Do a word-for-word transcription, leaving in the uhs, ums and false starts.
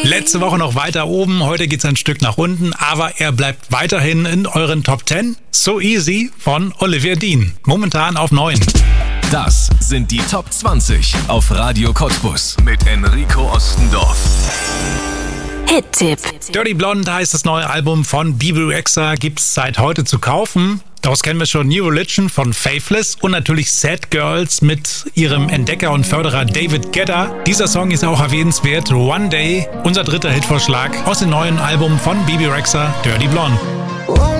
Letzte Woche noch weiter oben, heute geht's ein Stück nach unten, aber er bleibt weiterhin in euren Top zehn. So Easy von Olivia Dean. Momentan auf neun. Das sind die Top zwanzig auf Radio Cottbus mit Enrico Ostendorf. Hit-Tipp. Dirty Blonde heißt das neue Album von Bebe Rexha, gibt's seit heute zu kaufen. Daraus kennen wir schon New Religion von Faithless und natürlich Sad Girls mit ihrem Entdecker und Förderer David Guetta. Dieser Song ist auch erwähnenswert. One Day, unser dritter Hitvorschlag aus dem neuen Album von Bebe Rexha, Dirty Blonde.